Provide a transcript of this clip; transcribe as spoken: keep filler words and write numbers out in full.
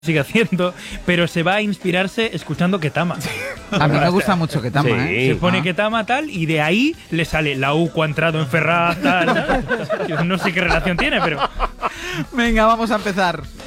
sigue haciendo, pero se va a inspirarse escuchando Ketama. A mí me gusta mucho Ketama, Sí. ¿eh? Se pone Ah. Ketama tal y de ahí le sale la U ha entrado en Ferraz tal, tal. Yo no sé qué relación tiene, pero Venga, vamos a empezar.